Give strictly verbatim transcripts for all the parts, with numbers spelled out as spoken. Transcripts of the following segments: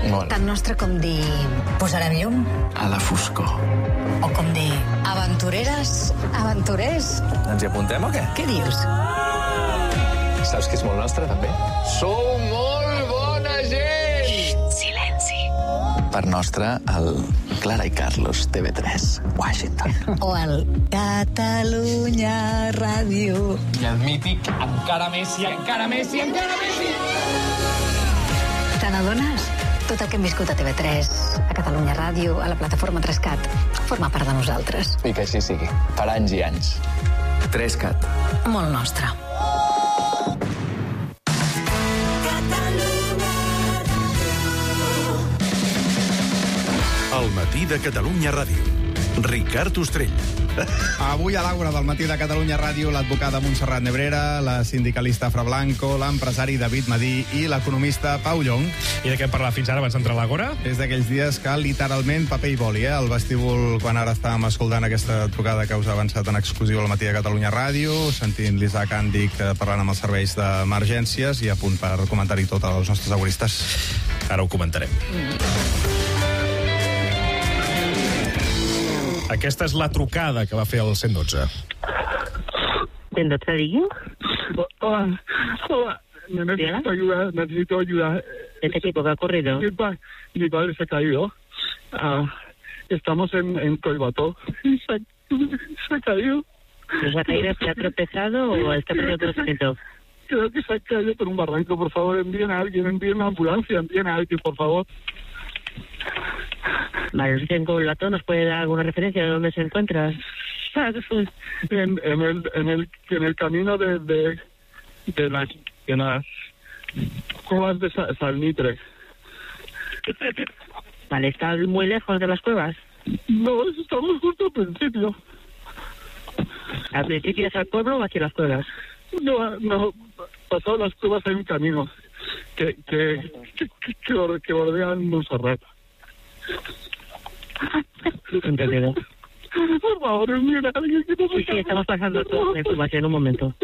Molt. Tan nostre com dir posarem llum. A la foscor. O com dir aventureres, aventurers. Ens hi apuntem o què? Què dius? Saps que és molt nostre, també? Sou molt bona gent! Silenci. Per nostre, el Clara i Carlos, T V tres, Washington. O el Catalunya Ràdio. I el mític encara més i encara més i encara més i... Te n'adones? Tot el que hem viscut a T V tres, a Catalunya Ràdio, a la plataforma tres cat, forma part de nosaltres. I que així sigui. Per anys i anys. tres cat. Molt nostre. El matí de Catalunya Ràdio. Ricard Ostrell. Avui a l'Àgora del matí de Catalunya Ràdio, l'advocada Montserrat Nebrera, la sindicalista Fra Blanco, l'empresari David Madí i l'economista Pau Llong. I de què hem parlat fins ara abans d'entrar a l'Àgora? És d'aquells dies que literalment paper i boli, eh? El vestíbul, quan ara estàvem escoltant aquesta trucada que us ha avançat en exclusiu al matí de Catalunya Ràdio, sentint l'Isaac Àndic parlant amb els serveis d'emergències i a punt per comentar-hi tot als nostres agoristes. Ara ho comentarem. Aquesta és la trucada que va fer el cent dotze. cent dotze, digui. Hola, hola. Necesito ayuda, necesito ayuda. ¿De qué tipo? ¿Qué ha ocurrido? Mi, pa, mi padre se ha caído. Uh, estamos en, en Coibató. Se, se ha caído. ¿Se ha caído? ¿Se ha tropezado o está perdiendo conocimiento? Creo que se ha caído por un barranco. Por favor, envíen a alguien, envíen una ambulancia, envíen a alguien, por favor. Vale, en Coibató, ¿nos puede dar alguna referencia de dónde se encuentra? En, en, el, en, el, en el camino de, de, de, las, de las cuevas de Sa- Salnitre. Vale, ¿está muy lejos de las cuevas? No, estamos justo al principio. ¿Al principio es al pueblo o hacia las cuevas? No, no, pasado las cuevas hay un camino que, que, que, que, que, que bordean Montserrat. Entendido. Por favor, mira, alguien que no Sí, sí, estamos pasando toda la información en un momento.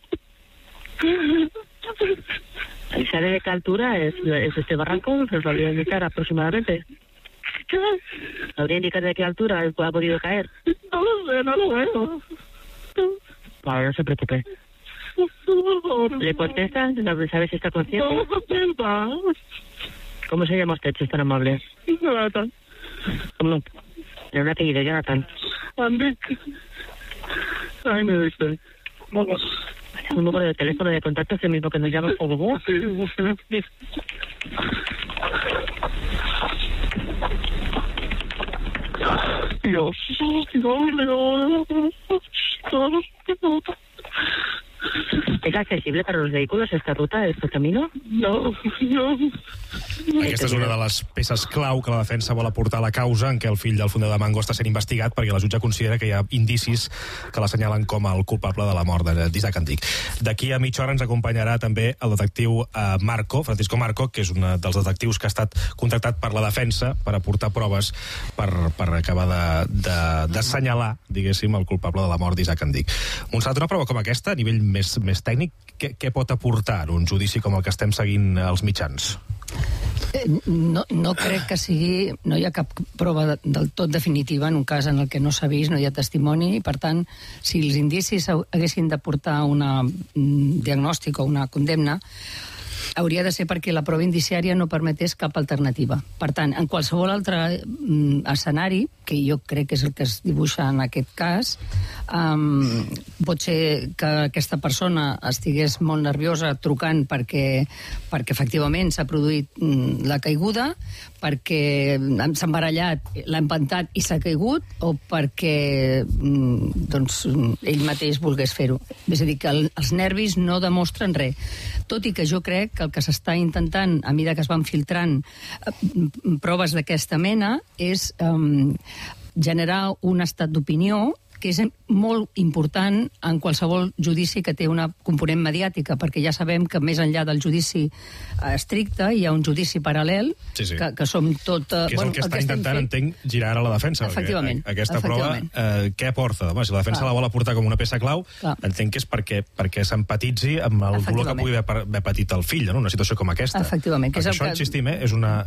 ¿Y sabe de qué altura es, es este barranco? ¿Nos lo habría indicar aproximadamente? ¿Qué? ¿Habría indicar de qué altura él ha podido caer? No lo sé, no lo veo. Vale, no se preocupe. Por favor. ¿Le contesta? ¿Sabe si está consciente? No, contenta. ¿Cómo se llama usted, si es tan amable? Jonathan. ¿Cómo? ¿De un apellido, Jonathan? Andy. Ay, me dice. Un número de teléfono de contacto es el mismo que nos llama, por favor. Sí, sí. Dios, Dios, Dios. ¿Es accesible para los vehículos esta ruta, este camino? No, no. Aquesta és una de les peces clau que la defensa vol aportar a la causa en què el fill del fondador de Mango està sent investigat perquè la jutge considera que hi ha indicis que l'assenyalen com el culpable de la mort d'Isaac Àndic. D'aquí a mitja hora ens acompanyarà també el detectiu Marco, Francisco Marco, que és un dels detectius que ha estat contractat per la defensa per aportar proves per, per acabar d'assenyalar, de, de, diguéssim, el culpable de la mort d'Isaac Àndic. Montserrat, una prova com aquesta, a nivell més, més tècnic, què, què pot aportar un judici com el que estem seguint als mitjans? No, no crec que sigui... No hi ha cap prova de, del tot definitiva en un cas en el que no s'ha vist, no hi ha testimoni, i per tant, si els indicis haguessin de portar una, un diagnòstic o una condemna, hauria de ser perquè la prova indiciària no permetés cap alternativa. Per tant, en qualsevol altre mm, escenari, que jo crec que és el que es dibuixa en aquest cas, um, pot ser que aquesta persona estigués molt nerviosa trucant perquè, perquè efectivament s'ha produït mm, la caiguda, perquè s'ha embarallat, l'ha empantat i s'ha caigut, o perquè mm, doncs, ell mateix volgués fer-ho. És a dir, que el, els nervis no demostren res. Tot i que jo crec que el que s'està intentant, a mesura que es van filtrant eh, proves d'aquesta mena, és eh, generar un estat d'opinió que és molt important en qualsevol judici que té una component mediàtica, perquè ja sabem que més enllà del judici estricte hi ha un judici paral·lel, sí, sí. Que, que som tot... Que és bueno, el que està el que intentant, fent... entenc, girar ara la defensa. Efectivament. Aquesta efectivament. prova, eh, què aporta? Home, si la defensa Clar. la vol aportar com una peça clau, Clar. entenc que és perquè, perquè s'empatitzi amb el dolor que pugui haver, haver patit el fill, no? Una situació com aquesta. Efectivament. Que és això, el que... insistim, eh, és una,